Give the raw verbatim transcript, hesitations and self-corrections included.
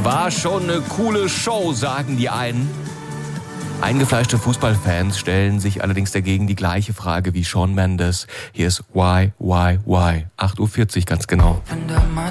War schon eine coole Show, sagen die einen. Eingefleischte Fußballfans stellen sich allerdings dagegen die gleiche Frage wie Shawn Mendes. Hier ist Why, Why, Why. acht Uhr vierzig ganz genau. Opened up my